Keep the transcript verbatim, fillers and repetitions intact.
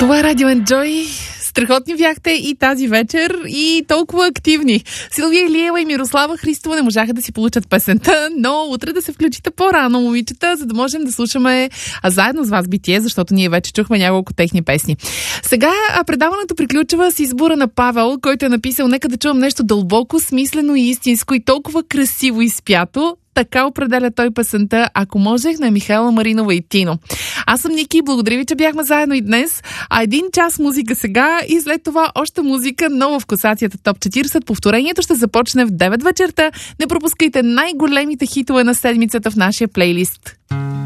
Това е Радио Enjoy. Страхотни бяхте и тази вечер, и толкова активни. Силвия Илиева и Мирослава Христова не можаха да си получат песента, но утре да се включите по-рано, момичета, за да можем да слушаме заедно с вас би ти ес, защото ние вече чухме няколко техни песни. Сега предаването приключва с избора на Павел, който е написал: нека да чувам нещо дълбоко, смислено и истинско и толкова красиво изпято. Така определя той песента "Ако можех" на Михайла Маринова и Тино. Аз съм Ники, благодаря ви, че бяхме заедно и днес. А един час музика сега и след това още музика, но в класацията Топ четиридесет. Повторението ще започне в девет вечерта. Не пропускайте най-големите хитове на седмицата в нашия плейлист.